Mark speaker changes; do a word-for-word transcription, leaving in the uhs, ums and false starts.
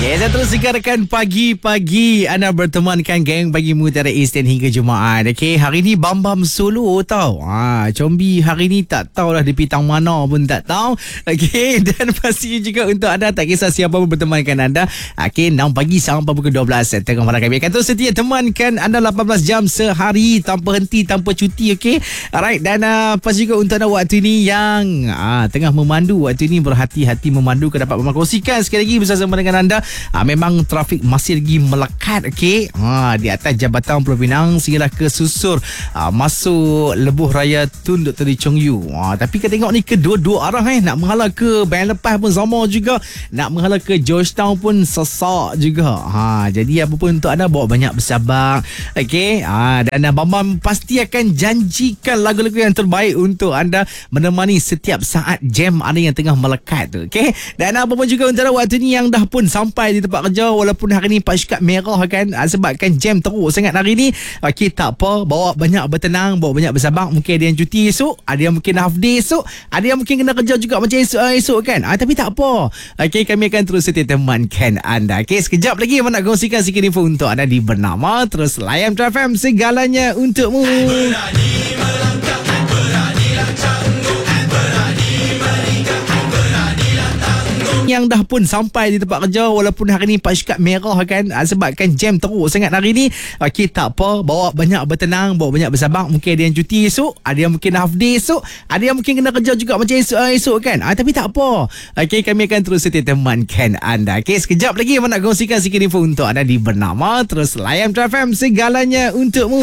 Speaker 1: Ya, saya terus segarkan pagi-pagi anda bertemankan geng pagi Mutiara Isnin hingga Jumaat. Okey, hari ni Bam Bam solo tau. Ha, Combi hari ni tak tahulah di pitang mana pun tak tahu. Okey, dan pastinya juga untuk anda tak kisah siapa pun bertemankan anda. Okey, enam pagi sampai pukul dua belas. Tengok pada kami akan terus setia temankan anda lapan belas jam sehari tanpa henti, tanpa cuti. Okey. Alright, dan uh, pasti juga untuk anda waktu ni yang uh, tengah memandu waktu ni berhati-hati memandu ke dapat mengkongsikan sekali lagi bersama dengan anda. Ha, memang trafik masih lagi melekat, okey. Ha, di atas Jabatan Pulau Pinang sehinggalah ke susur ha, masuk Lebuh Raya Tun Doktor Lee Chong Yu. Ha, tapi kita tengok ni kedua-dua arah eh, nak menghala ke Bayan Lepas pun sama juga, nak menghala ke Georgetown pun sesak juga. Ha, jadi apa pun untuk anda bawa banyak bersabar, okey. Ha, dan Bam Bam pasti akan janjikan lagu-lagu yang terbaik untuk anda menemani setiap saat jam anda yang tengah melekat tu, okey. Dan apa pun juga untuk anda waktu ni yang dah pun sampai di tempat kerja walaupun hari ni Pak Syukat merah kan sebabkan jam teruk sangat hari ni. Okey, tak apa, bawa banyak bertenang, bawa banyak bersabar. Mungkin ada yang cuti esok, ada yang mungkin half day esok, ada yang mungkin kena kerja juga macam esok, esok kan. Ah, tapi tak apa. Okey, kami akan terus setia temankan anda. Okey, sekejap lagi saya nak kongsikan sikit info untuk anda di Bernama. Terus layan True F M, segalanya untukmu. Berani melangkah, berani lancangmu, berani melingkar, berani lantangmu. Yang dah pun sampai di tempat kerja walaupun hari ni Pak Syukat merah kan sebabkan jam teruk sangat hari ni. Okey, tak apa, bawa banyak bertenang, bawa banyak bersabar. Mungkin ada yang cuti esok, ada yang mungkin half day esok, ada yang mungkin kena kerja juga macam esok, esok kan. Ah, tapi tak apa. Okey, kami akan terus setia temankan anda. Okey, sekejap lagi saya nak kongsikan sikit info untuk anda di Bernama. Terus layan True F M, segalanya untukmu.